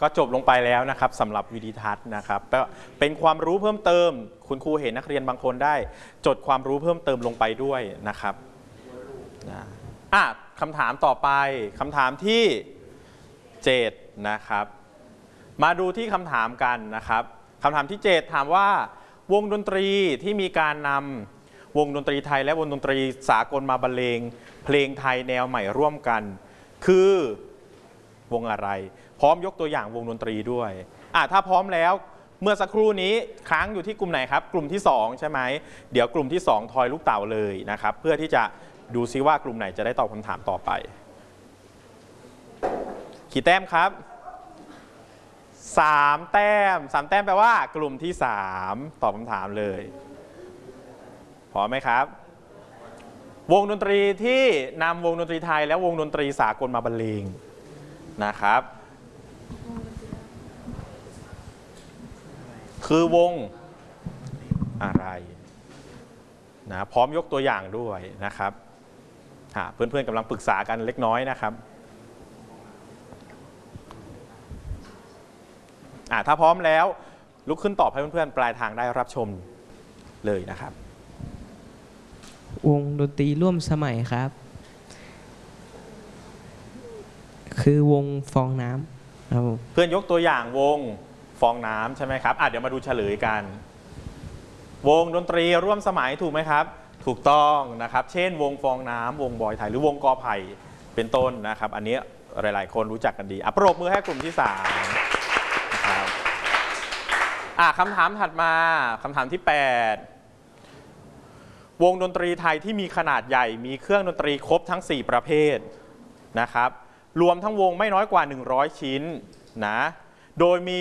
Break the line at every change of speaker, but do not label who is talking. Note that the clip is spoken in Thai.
ก็จบลงไปแล้วนะครับสำหรับวิดีทัศน์นะครับเป็นความรู้เพิ่มเติมคุณครูเห็นนักเรียนบางคนได้จดความรู้เพิ่มเติมลงไปด้วยนะครับคำถามต่อไปคำถามที่7นะครับมาดูที่คำถามกันนะครับคำถามที่7ถามว่าวงดนตรีที่มีการนำวงดนตรีไทยและวงดนตรีสากลมาบรรเลงเพลงไทยแนวใหม่ร่วมกันคือวงอะไรพร้อมยกตัวอย่างวงดนตรีด้วยถ้าพร้อมแล้วเมื่อสักครู่นี้ค้างอยู่ที่กลุ่มไหนครับกลุ่มที่2ใช่ไหมเดี๋ยวกลุ่มที่2ทอยลูกเต่าเลยนะครับเพื่อที่จะดูซิว่ากลุ่มไหนจะได้ตอบคำถามต่อไปกี่แต้มครับ3 แต้ม3 แต้มแปลว่ากลุ่มที่3ตอบคำถามเลยพร้อมไหมครับวงดนตรีที่นำวงดนตรีไทยและวงดนตรีสากลมาบรรเลงนะครับคือวงอะไรนะพร้อมยกตัวอย่างด้วยนะครับเพื่อนๆกำลังปรึกษากันเล็กน้อยนะครับถ้าพร้อมแล้วลุกขึ้นตอบให้เพื่อนๆปลายทางได้รับชมเลยนะครับ
วงดนตรีร่วมสมัยครับคือวงฟองน้ำครับ
เพื่อนยกตัวอย่างวงฟองน้ำใช่ไหมครับเดี๋ยวมาดูเฉลยกันวงดนตรีร่วมสมัยถูกไหมครับถูกต้องนะครับเช่นวงฟองน้ำวงบอยไทยหรือวงกอไผ่เป็นต้นนะครับอันนี้หลายๆคนรู้จักกันดีปรบมือให้กลุ่มที่3นะครับคำถามถัดมาคำถามที่8วงดนตรีไทยที่มีขนาดใหญ่มีเครื่องดนตรีครบทั้ง4ประเภทนะครับรวมทั้งวงไม่น้อยกว่า100ชิ้นนะโดยมี